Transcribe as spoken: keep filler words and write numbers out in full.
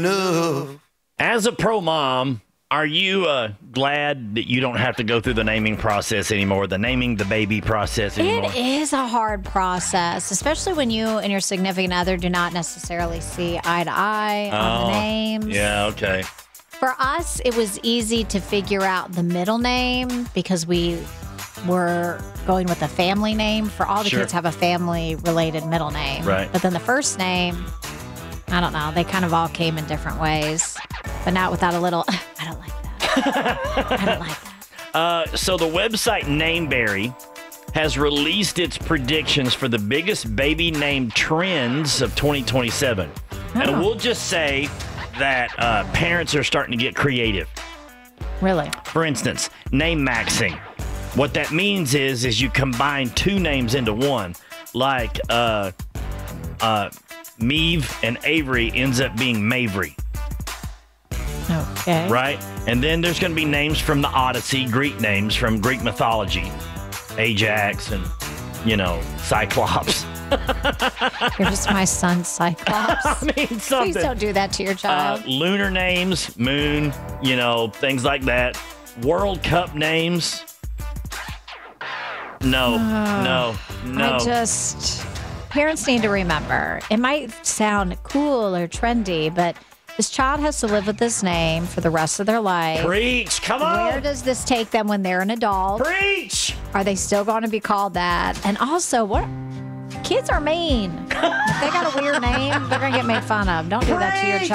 enough. As a pro mom, are you uh, glad that you don't have to go through the naming process anymore, the naming the baby process anymore? It is a hard process, especially when you and your significant other do not necessarily see eye to eye oh, on the names. Yeah, okay. For us, it was easy to figure out the middle name because we were going with a family name. For all the Sure. kids have a family-related middle name. Right. But then the first name, I don't know, they kind of all came in different ways. But not without a little, I don't like that. I don't like that. Uh, so the website Nameberry has released its predictions for the biggest baby name trends of twenty twenty-seven. Oh. And we'll just say that uh, parents are starting to get creative. Really? For instance, name maxing. What that means is, is you combine two names into one. Like uh, uh, Meave and Avery ends up being Mavery. Okay. Right? And then there's going to be names from the Odyssey, Greek names from Greek mythology. Ajax and, you know, Cyclops. You're just my son's Cyclops. I mean, something. Please don't do that to your Uh, child. lunar names, moon, you know, things like that. World Cup names. No, no, no. I just, parents need to remember, it might sound cool or trendy, but this child has to live with this name for the rest of their life. Preach, come on. Where does this take them when they're an adult? Preach. Are they still going to be called that? And also, what? Kids are mean. If they got a weird name, they're going to get made fun of. Don't do that to your Preach.